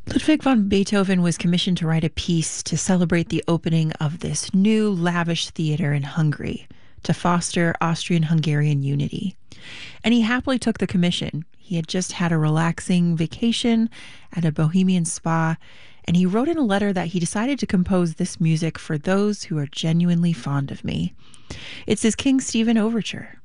Ludwig van Beethoven was commissioned to write a piece to celebrate the opening of this new lavish theater in Hungary to foster Austrian Hungarian unity. And he happily took the commission. He had just had a relaxing vacation at a Bohemian spa, and he wrote in a letter that he decided to compose this music for those who are genuinely fond of me. It's his King Stephen overture.